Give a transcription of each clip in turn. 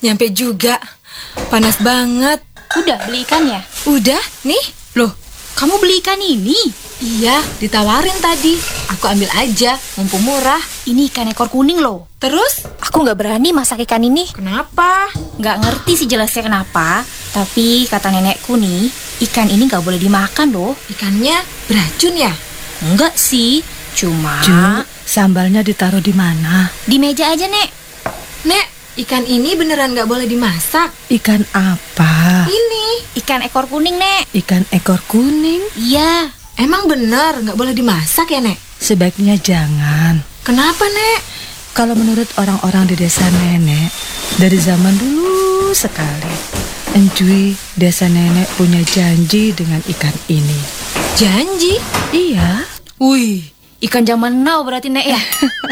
nyampe juga. Panas banget. Udah beli ikannya? Udah, nih. Loh, kamu beli ikan ini? Iya, ditawarin tadi. Aku ambil aja, mumpung murah. Ini ikan ekor kuning loh. Terus? Aku nggak berani masak ikan ini. Kenapa? Nggak ngerti sih jelasnya kenapa. Tapi kata nenekku nih, ikan ini nggak boleh dimakan loh. Ikannya beracun ya? Enggak sih, cuma... Sambalnya ditaruh di mana? Di meja aja, Nek. Nek, ikan ini beneran nggak boleh dimasak. Ikan apa? Ini. Ikan ekor kuning, Nek. Ikan ekor kuning? Iya. Emang bener nggak boleh dimasak ya, Nek? Sebaiknya jangan. Kenapa, Nek? Kalau menurut orang-orang di desa nenek, dari zaman dulu sekali, Encui desa nenek punya janji dengan ikan ini. Janji? Iya. Wih, ikan zaman now berarti, Nek ya?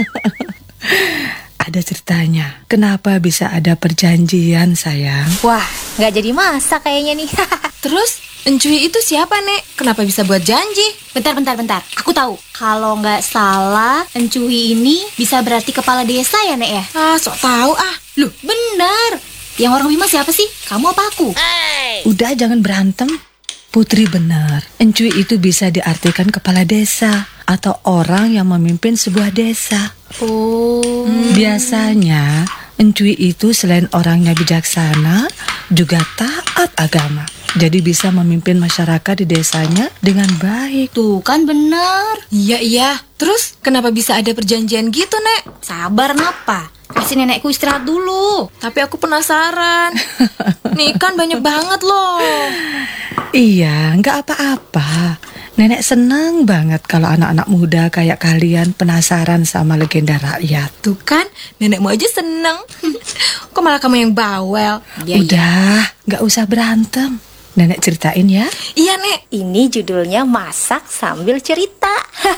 Ada ceritanya. Kenapa bisa ada perjanjian, sayang? Wah, nggak jadi masak kayaknya nih. Terus, Encui itu siapa, Nek? Kenapa bisa buat janji? Bentar. Aku tahu. Kalau nggak salah, Encui ini bisa berarti kepala desa ya, Nek ya? Ah, sok tahu ah. Loh, benar. Yang orang Bima siapa sih? Kamu apa aku? Udah, jangan berantem. Putri benar. Encui itu bisa diartikan kepala desa atau orang yang memimpin sebuah desa. Oh. Biasanya, Encui itu selain orangnya bijaksana, juga taat agama. Jadi bisa memimpin masyarakat di desanya dengan baik. Tuh kan benar. Iya. Terus, kenapa bisa ada perjanjian gitu, Nek? Sabar napa? Kasih nenekku istirahat dulu. Tapi aku penasaran. Nih ikan banyak banget loh. Iya, nggak apa-apa. Nenek senang banget kalau anak-anak muda kayak kalian penasaran sama legenda rakyat. Tuh kan, nenekmu aja seneng. Kok malah kamu yang bawel? Udah, nggak usah berantem. Nenek ceritain ya. Iya, Nek. Ini judulnya Masak Sambil Cerita.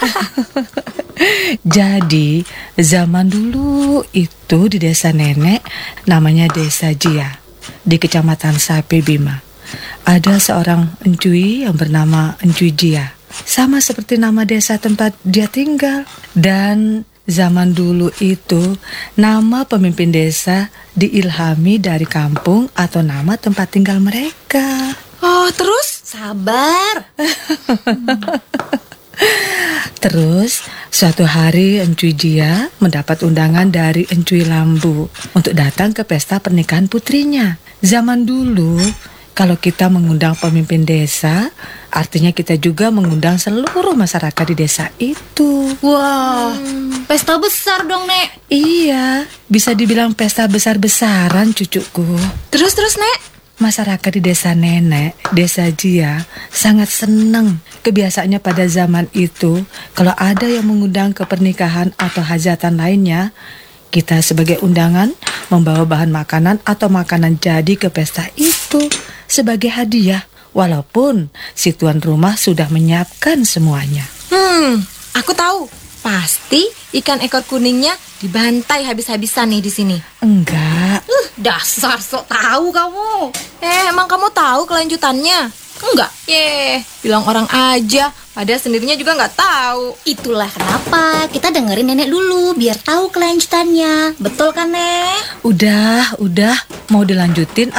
Jadi, zaman dulu itu di desa nenek, namanya Desa Jia, di Kecamatan Sape Bima. Ada seorang encui yang bernama Encui Jia, sama seperti nama desa tempat dia tinggal. Dan zaman dulu itu, nama pemimpin desa diilhami dari kampung atau nama tempat tinggal mereka. Oh, terus? Sabar. Terus, suatu hari Encui Jia mendapat undangan dari Encui Lambu untuk datang ke pesta pernikahan putrinya. Zaman dulu, kalau kita mengundang pemimpin desa, artinya kita juga mengundang seluruh masyarakat di desa itu. Wah, pesta besar dong, Nek. Iya, bisa dibilang pesta besar-besaran, cucuku. Terus, Nek? Masyarakat di desa nenek, Desa Jia, sangat senang. Kebiasaannya pada zaman itu, kalau ada yang mengundang ke pernikahan atau hajatan lainnya, kita sebagai undangan membawa bahan makanan atau makanan jadi ke pesta itu sebagai hadiah, walaupun si tuan rumah sudah menyiapkan semuanya. Aku tahu. Pasti ikan ekor kuningnya dibantai habis-habisan nih di sini. Enggak. Dasar sok tahu kamu. Emang kamu tahu kelanjutannya? Enggak. Bilang orang aja, padahal sendirinya juga nggak tahu. Itulah kenapa kita dengerin nenek dulu biar tahu kelanjutannya. Betul kan, Nek? Udah, mau dilanjutin